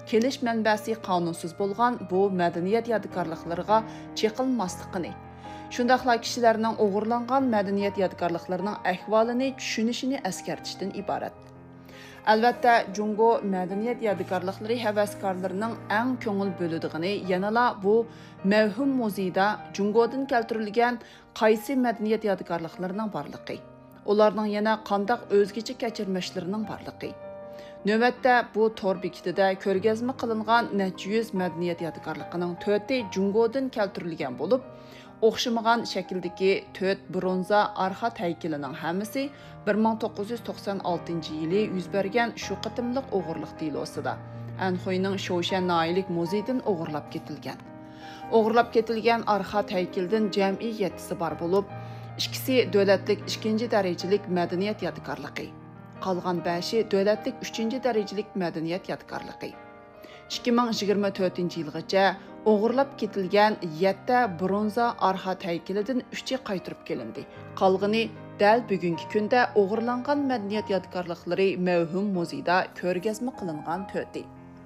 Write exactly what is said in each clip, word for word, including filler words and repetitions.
kelish manbasi qonunsiz bo'lgan bu madaniyat yodgorliklariga chekilmasligini, shundaqla kishilarning o'g'irlangan madaniyat yodgorliklarining ahvolini tushunishini eskartishdan iborat. Albatta, Jungo madaniyat yodgorliklari havaskorlarining eng ko'ngil bo'ladiğini yanala bu mavhum muzeyda Jungodan keltirilgan qaysi madaniyat yodgorliklarining borligi, ularning yana qandaq o'zgacha kechirmashlarining borligi. Növbətdə bu tor bekitida ko'rgazma qilingan necha yuz madaniyat yodgorligining to'rti Jungodan keltirilgan bo'lib, o'xshamagan shakldagi to'rt bronza arxa haykalining hammasi bir ming to'qqiz yuz to'qson oltinchi yili yuz bergan shu qitimliq o'g'irlik delosida Anxoyning Shoshan Nailik muzeyidan o'g'irlab ketilgan. O'g'irlab ketilgan arxa haykaldan jami yettisi bor bo'lib, ikkisi davlatlik ikkinchi darajalik madaniyat yodgorligi, qolgan beshi davlatlik uchinchi darajalik madaniyat yodgorligi. ikki ming yigirma to'rtinchi yilgacha o'g'irlab ketilgan yetti bronza arxa haykalidan uchi qaytarib kelindi. Qolgani dal bugungi kunda o'g'irlangan madaniyat yodgorliklari mavhum muzeyda ko'rgazma qilingan to'rti.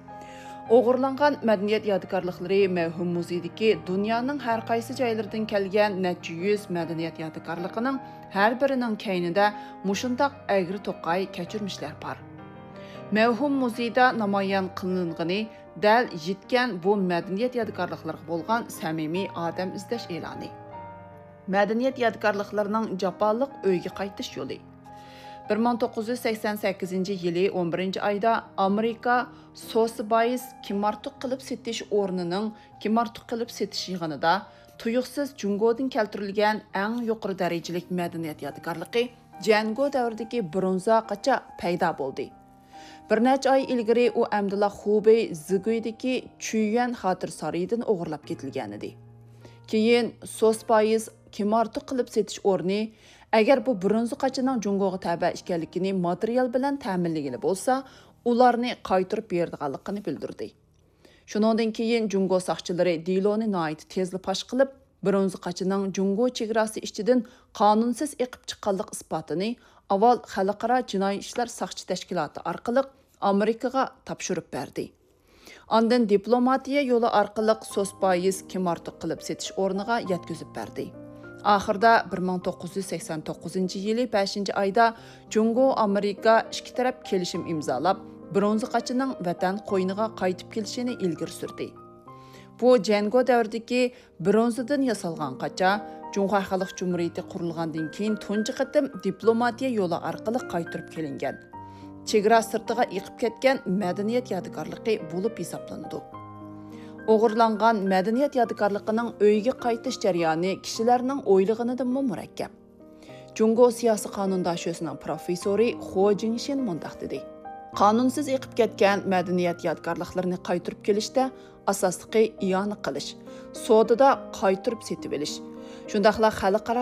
O'g'irlangan madaniyat yodgorliklari mavhum muzeydagi dunyoning har qaysi joylaridan kelgan necha yuz madaniyat yodgorligining har birining kaynida mushundaq agri to'qay kechirmishlar bor. Mavhum muzeyda namoyon qilingani dal yetgan bu madaniyat yodgorliklariga bo'lgan samimiy odam izlash e'loni. Madaniyat yodgorliklarining jafoliq uyga qaytish yo'li. bir ming to'qqiz yuz sakson sakkizinchi yili o'n birinchi oyda Amerika Sotheby's kimartuq qilib setish o'rnining kimartuq qilib setish yig'inida tuyuqsiz Jungodan keltirilgan eng yuqori darajalik madaniyat yodgorligi Jango davridagi bronza qacha paydo bo'ldi. Bir necha oy ilgari u Amdullah Xubey Ziguydagi Chuyuan xotir saroyidan o'g'irlab ketilgan edi. Keyin Sotheby's kimartuq qilib setish o'rni agar bu bronza qachining Jungoga taba ekanligini material bilan ta'minlagani bo'lsa, ularni qaytarib berdiganligini bildirdi. Shuningdan keyin Jungo soqchilari Diloni nihoyat tezli pash qilib, bronza qachining Jungo chegarasi ichidan qonunsiz eqib chiqqanlik isbotini avval xalqaro jinoiy ishlar soqchi tashkiloti orqali Amerikaga topshirib berdi. Ondan diplomatiya yo'li orqali Sotheby's kimartuq qilib setish o'rniga yetkazib berdi. Oxirida bir ming to'qqiz yuz sakson to'qqizinchi yili beshinchi oyda Jungo Amerika ikki taraf kelishim imzolab, bronza qachining vatan qo'yniga qaytib kelishini ilgari surdi. Bu Jango davridagi bronzadan yasalgan qacha Jungo Xalq Jumhuriyati qurilgandan keyin tunji qatim diplomatiya yo'li orqali qaytarib kelingan. Chegara sirtiga yiqib ketgan madaniyat yodgorligi bo'lib hisoblanadi. O'g'irlangan madaniyat yodgorligining uyga qaytish jarayoni kishilarning o'ylig'idan murakkab. Jungo siyosiy qonundoshisining professori Ho Jingshin mundaq dedi: Qonunsiz yiqib ketgan madaniyat yodgorliklarini qaytarib kelishda asosliqi iyoni qilish, sodada qaytarib setib olish, shundaqla xalqaro